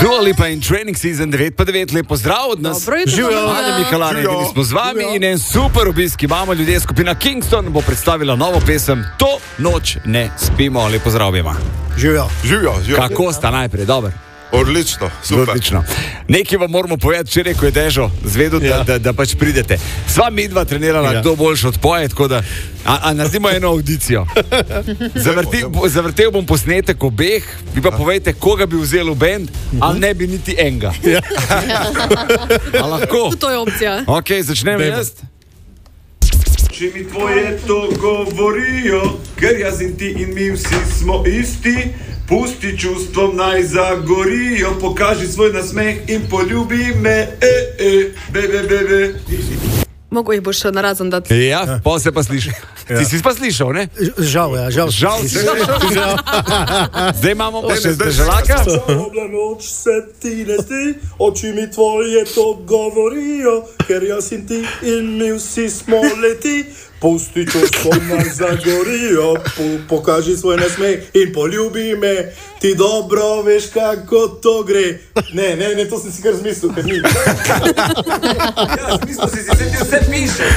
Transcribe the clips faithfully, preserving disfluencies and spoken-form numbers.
Dua Lipa in Training Season devet pa devet, lepo zdrav od nas. Živijo. Ane Mikalane, edini smo z vami in en super obisk imamo ljudje. Skupina Kingston bo predstavila novo pesem To noč ne spimo. Lepo zdrav obema. Živijo. Živijo, živijo. Kako sta najprej, dober? Odlično, super. Odlično. Nekaj vam moramo povedati, če rekel je Dežo, zvedel, da, Ja. da, da pač pridete. Sva midva trenirala, Ja. kdo boljš odpoje, tako da a, a naredimo eno audicijo. Zavrti, zavrtel bom posnetek obeh, vi pa povejte, koga bi vzel v bend, ali ne bi niti enega. Ja. A lahko? To je opcija. Ok, začnem Dajmo. jaz. Če mi tvoje to govorijo, ker jaz in ti in mi vsi smo isti, pusti čustvom naj zagorijo, pokaži svoj nasmeh in poljubi me, e, e, bebe, bebe. Mogo jih boš na razen dati. Ja, pa se pa sliši. Ti si pa slišal, ne? Žal, ja, žal. Žal si slišal. Zdaj imamo pa še zdaj- Deželaka. Topla noč se ti ne zdi, oči mi tvoje to govorijo, ker jaz in ti in mi vsi smo leti. Pusti čustvo naj zagorijo, po, pokaži svoj nasmeh in poljubi me, ti dobro veš, kako to gre. Ne, ne, ne, to sem si kar zmislil, ker ni. Ja, smislo si si se ti vse piše.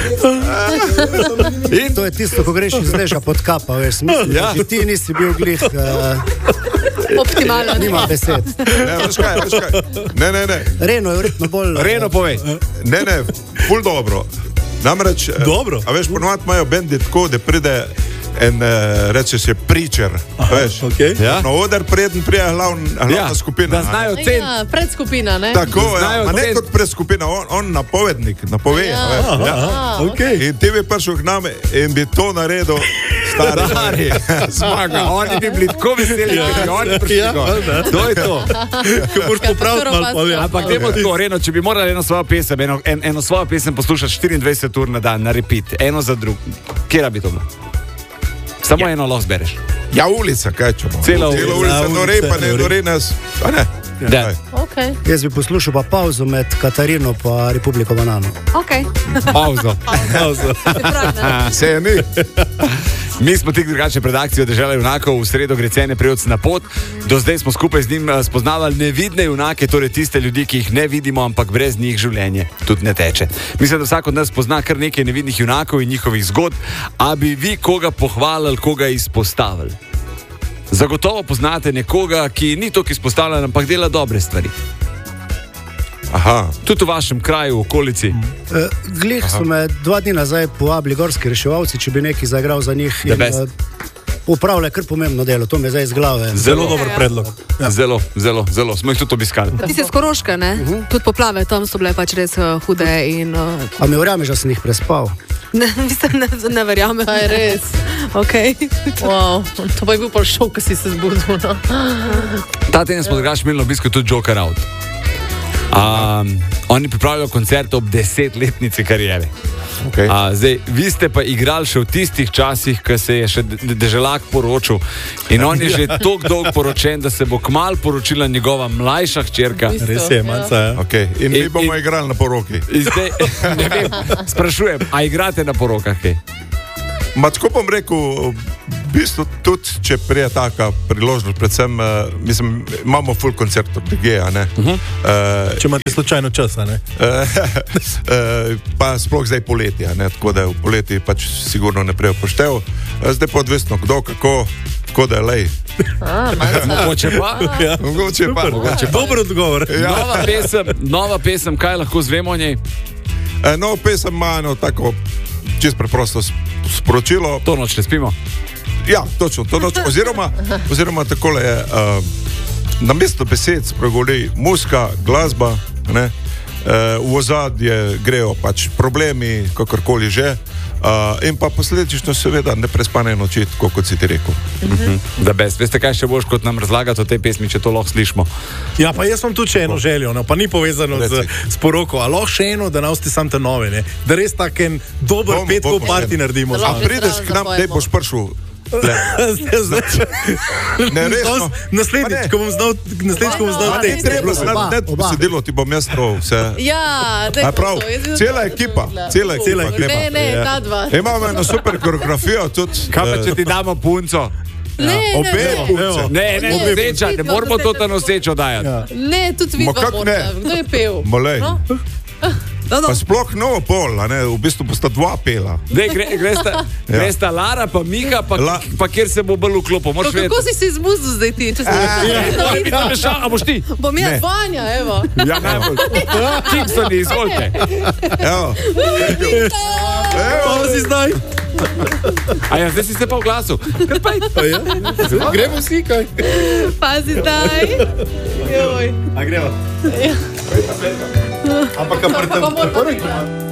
In To je tisto, ko greš iz leža pod kapa, veš, smisel, Ja. ja. Ti nisi bil glih, uh, Optimalen. nima besed. Ne, veš kaj, veš kaj. Ne, ne, ne, Reno je verjetno bolj... uh, Reno povej. ne, ne, ful dobro. Namreč, eh, Dobro. a veš, ponovadi imajo bendi tako, da pride en, eh, reče se, preacher, veš. okej. Ja. Na oder preden prije glavn, glavna Ja, skupina. da a ne. znajo cen. Ja, predskupina, ne? Tako, Da znajo ja, a ne cen- kot predskupina, on, on napovednik, napove. Ja. Veš, ja. Aha, okej. In ti bi prišel k nam in bi to naredil stari. Stari, zmaga. Oni bi bili tako veseli, ker bi oni prišli Ja, gor. da. To je to. Ko boš popravil malo povem. Ampak dajmo tako, Reno, če bi morali eno svojo pesem, eno, en, eno svojo pesem poslušati štiriindvajset ur na dan, na repeat, eno za drug. Kjera bi to bilo? Samo ja. eno lahko zbereš. Ja, ulica, kaj čemo. Cela Cela ulica. ulica, Ja, nore pa ne, ulica, nore nas. A ne? Da. Okay. Jaz bi poslušal pa pauzo med Katarino pa Republiko Banano. Ok. Pauzo. Pauza. Se je ni. Mi smo tik drugače pred akcijo Dežela junakov, v sredo gre Cene Prevc na pot. Do zdaj smo skupaj z njim eh, spoznavali nevidne junake, torej tiste ljudi, ki jih ne vidimo, ampak brez njih življenje tudi ne teče. Mislim, da vsak od nas pozna kar nekaj nevidnih junakov in njihovih zgodb, a bi vi koga pohvalili, koga izpostavili? Zagotovo poznate nekoga, ki ni toliko izpostavljen, ampak dela dobre stvari. Aha. Tudi v vašem kraju, v okolici. Uh, glih so me dva dni nazaj povabili gorski reševalci, če bi nekaj zagral za njih. The best. Upravlja kar pomembno delo, to me zdaj iz glave. Zelo dober predlog. Ja. Zelo, zelo, zelo. Smo jih tudi obiskali. Ti si skoroška, ne? Uh -huh. Tudi poplave tam so bile pač res uh, hude in... Uh, A mi verjameš, da sem jih prespal? ne, mislim, ne, ne verjamem. Pa je res. Okay. Wow. To pa je bil pa šok, ko si se zbudil. No? Ta teden smo drugače imeli na obisku tudi Joker Out. Um, oni pripravljajo koncert ob desetletnici kariere. Okay. A, zdaj, vi ste pa igrali še v tistih časih, ko se je še De- Deželak poročil. In on je že toliko dolgo poročen, da se bo kmalu poročila njegova mlajša hčerka. Res je, manjca, ja. Okay. In mi In- bomo in- igrali na poroki. In zdaj, ne vem, sprašujem, a igrate na porokah kaj? Ma tako bom rekel, v bistvu tudi, če prije taka priložnost, predvsem, uh, mislim, imamo full koncert od D G-ja, ne? Uh -huh. uh, Če imate slučajno časa, ne? uh, pa sploh zdaj poletje, ne? Tako da je v poleti pač sigurno ne prej upoštev. Uh, zdaj pa odvisno, kdo, kako, tako da je lej. A, malce. Mogoče pa? Ja. Mogoče pa. Mogoče pa. Dober odgovor. Ja. Nova pesem, nova pesem, kaj lahko zvemo o njej? Uh, no, pesem ima eno tako čisto preprosto sp- sporočilo. To noč ne spimo. Ja, točno, to noč, oziroma, oziroma takole je, uh, na mesto besed spregovori muzika, glasba, ne, uh, v ozadje grejo pač problemi, kakorkoli že, uh, in pa posledično seveda ne prespane noči, tako kot si ti rekel. Da best. Veste, kaj še boš kot nam razlagati o tej pesmi, če to lahko slišimo? Ja, pa jaz imam tudi še eno željo, no, pa ni povezano z, Reci. s poroko, a lahko še eno, da nasti sam te nove, ne? Da res tak en dober Bomo, petkov bomo, parti ne. naredimo. Da A lahko prideš k nam, zapojemo. dej boš prišel. Ne, resno. Naslednjič, Pa ne. ko bom znal, naslednjič, ko bom znal A, te. ne, Treba se Oba, ne oba. posedilo, ti bom jaz to vse. Ja, daj A prav, to, jaz bi cela to ekipa, videla. cela ekipa Cela gremo. Ne, ne, Ja. ta dva. Imamo eno super koreografijo tudi. Kaj pa, eh, če ti damo punco? Ne, Obe ne, punce. Ne, ne, Ne, noseča, ne vidva, moramo da to ste ta tako- nosečo dajati. Ja. ne, tudi vi Ma dva kak morate. ne? Kdo je pel? Molej. No? No, no. Pa sploh novo pol, a ne, v bistvu bosta dva pela. Dej, gre, gresta, Ja. gresta Lara, pa Miha, pa, La- pa kjer se bo bolj vklopil. No, kako si se izmuznil zdaj ti? Če si Zamešal, a boš ti? Bom jaz Ne. Vanja, evo. Ja, najbolj. Kingston, izvolite. Evo. Pa si zdaj. A ja, zdaj si se pa v glasu. Pa ja. Gremo vsi kaj. Pazi zdaj. Joj. A gremo. Ampak, Pa mora- prvi.